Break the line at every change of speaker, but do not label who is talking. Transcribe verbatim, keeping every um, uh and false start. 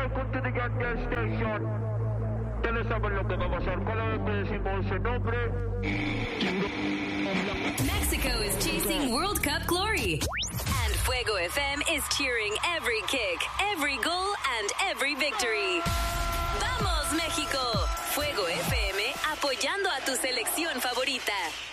welcome to the Goddamn Station. Ustedes saben lo que va a pasar cada vez que decimos ese nombre.
Mexico is chasing World Cup glory. And Fuego F M is cheering every kick, every goal, and every victory. ¡Vamos, México! Fuego F M apoyando a tu selección favorita.